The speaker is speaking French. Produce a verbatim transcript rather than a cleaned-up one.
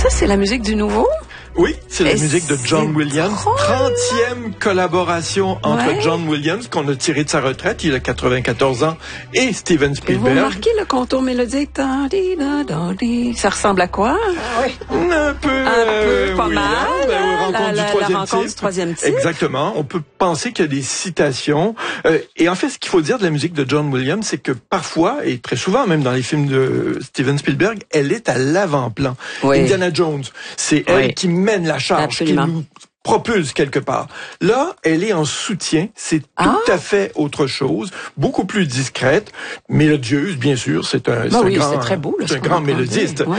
Ça, c'est la musique du nouveau? Oui, c'est la Et musique de John c'est Williams. drôle. trentième collaboration entre Ouais. John Williams, qu'on a tiré de sa retraite, il a quatre-vingt-quatorze ans, et Steven Et vous Spielberg. remarquez le contour mélodique? Ça ressemble à quoi? Un peu, Un euh, peu, pas oui, mal, hein, ben, hein, rencontre la- du la- troisième la rencontre type. du troisième type. Exactement. On peut penser qu'il y a des citations. Euh, et en fait, ce qu'il faut dire de la musique de John Williams, c'est que parfois, et très souvent, même dans les films de Steven Spielberg, elle est à l'avant-plan. Oui. Indiana Jones, c'est elle Oui. qui mène la charge, Absolument. qui nous propulse quelque part. Là, elle est en soutien, c'est tout Ah. à fait autre chose, beaucoup plus discrète, mélodieuse, bien sûr, c'est un, Ben c'est un oui, grand, c'est très beau, là, c'est ce un qu'on grand entendait. mélodiste. Ouais.